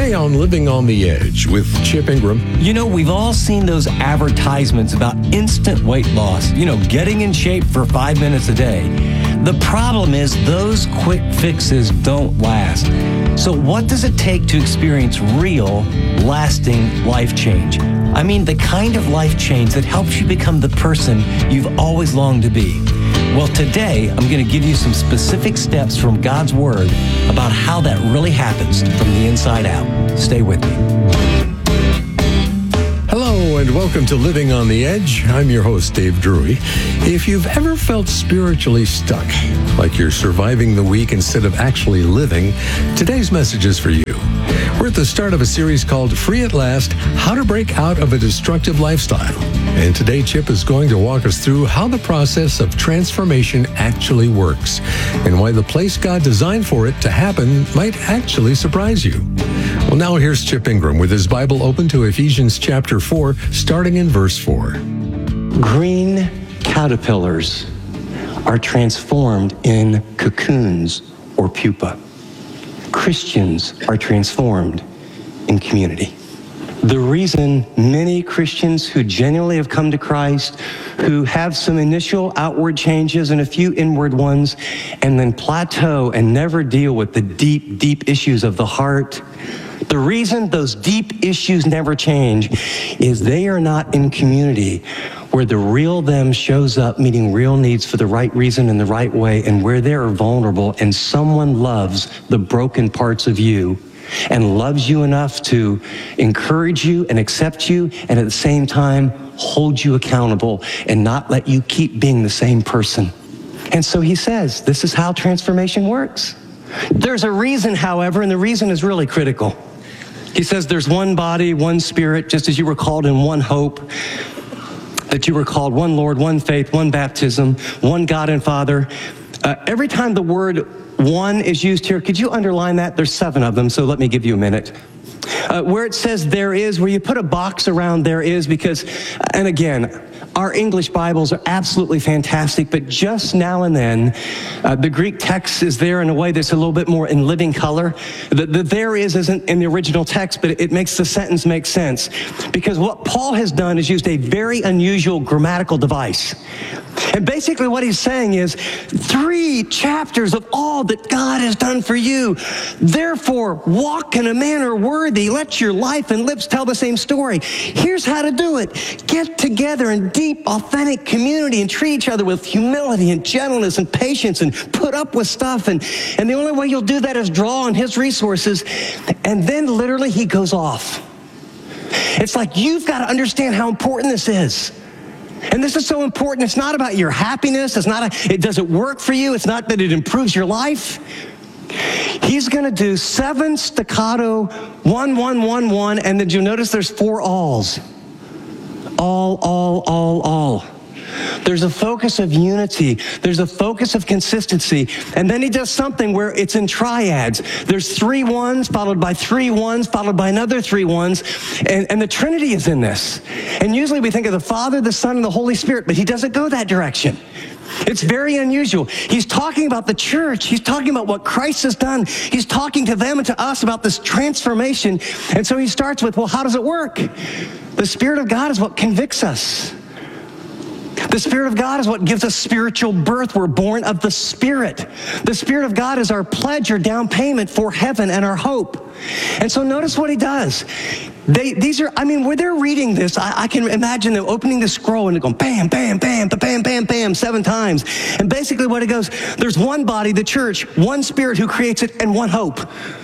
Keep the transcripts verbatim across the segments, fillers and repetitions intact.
Today on Living on the Edge with Chip Ingram. You know, we've all seen those advertisements about instant weight loss, you know, getting in shape for five minutes a day. The problem is those quick fixes don't last. So what does it take to experience real, lasting life change? I mean, the kind of life change that helps you become the person you've always longed to be. Well, today, I'm going to give you some specific steps from God's Word about how that really happens from the inside out. Stay with me. Hello and welcome to Living on the Edge. I'm your host, Dave Drury. If you've ever felt spiritually stuck, like you're surviving the week instead of actually living, today's message is for you. We're at the start of a series called Free at Last, How to Break Out of a Destructive Lifestyle. And today, Chip is going to walk us through how the process of transformation actually works and why the place God designed for it to happen might actually surprise you. Well, now here's Chip Ingram with his Bible open to Ephesians chapter four, starting in verse four. Green caterpillars are transformed in cocoons or pupa. Christians are transformed in community. The reason many Christians who genuinely have come to Christ, who have some initial outward changes and a few inward ones, and then plateau and never deal with the deep, deep issues of the heart, the reason those deep issues never change is they are not in community where the real them shows up meeting real needs for the right reason in the right way, and where they are vulnerable and someone loves the broken parts of you and loves you enough to encourage you and accept you, and at the same time hold you accountable and not let you keep being the same person. And so he says, this is how transformation works. There's a reason, however, and the reason is really critical. He says there's one body, one spirit, just as you were called in one hope, that you were called one Lord, one faith, one baptism, one God and Father. Uh, every time the word one is used here, could you underline that? There's seven of them, so let me give you a minute. Uh, where it says there is, where you put a box around there is, because, and again, our English Bibles are absolutely fantastic, but just now and then, uh, the Greek text is there in a way that's a little bit more in living color. The, the there is isn't in the original text, but it makes the sentence make sense. Because what Paul has done is used a very unusual grammatical device. And basically what he's saying is, three chapters of all that God has done for you. Therefore, walk in a manner worthy. Let your life and lips tell the same story. Here's how to do it. Get together in deep, authentic community and treat each other with humility and gentleness and patience and put up with stuff. And, and the only way you'll do that is draw on his resources. And then literally he goes off. It's like, you've got to understand how important this is. And this is so important. It's not about your happiness. It's not, a, it doesn't work for you. It's not that it improves your life. He's going to do seven staccato, one, one, one, one, and then you'll notice there's four alls. All, all, all, all. There's a focus of unity. There's a focus of consistency. And then he does something where it's in triads. There's three ones, followed by three ones, followed by another three ones. And, and the Trinity is in this. And usually we think of the Father, the Son, and the Holy Spirit, but he doesn't go that direction. It's very unusual. He's talking about the church. He's talking about what Christ has done. He's talking to them and to us about this transformation. And so he starts with, well, how does it work? The Spirit of God is what convicts us. The Spirit of God is what gives us spiritual birth. We're born of the Spirit. The Spirit of God is our pledge or down payment for heaven and our hope. And so notice what he does. They, these are, I mean, when they're reading this, I, I can imagine them opening the scroll and it going bam, bam, bam, bam, bam, bam, seven times. And basically what it goes, there's one body, the church, one Spirit who creates it, and one hope.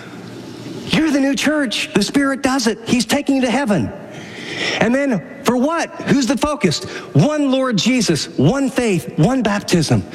You're the new church. The Spirit does it. He's taking you to heaven. And then for what? Who's the focus? One Lord Jesus, one faith, one baptism.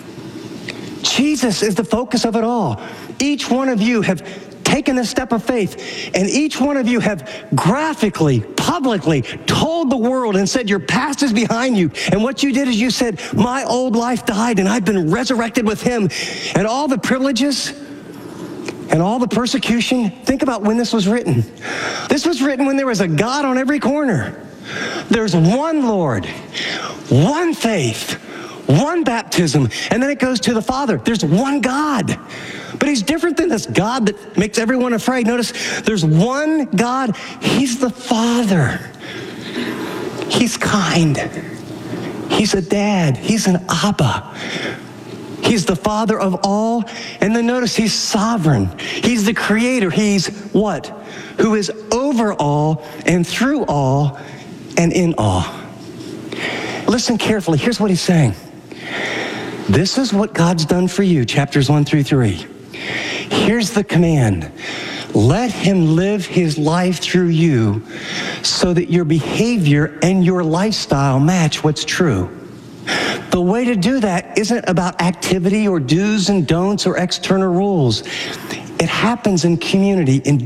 Jesus is the focus of it all. Each one of you have taken a step of faith, and each one of you have graphically, publicly told the world and said your past is behind you. And what you did is you said, my old life died and I've been resurrected with him. And all the privileges and all the persecution, think about when this was written. This was written when there was a God on every corner. There's one Lord, one faith, one baptism, and then it goes to the Father. There's one God. But he's different than this God that makes everyone afraid. Notice there's one God. He's the Father. He's kind. He's a dad. He's an Abba. He's the Father of all. And then notice he's sovereign. He's the creator. He's what? Who is over all and through all and in all. Listen carefully. Here's what he's saying. This is what God's done for you, chapters one through three. Here's the command. Let him live his life through you so that your behavior and your lifestyle match what's true. The way to do that isn't about activity or do's and don'ts or external rules. It happens in community, in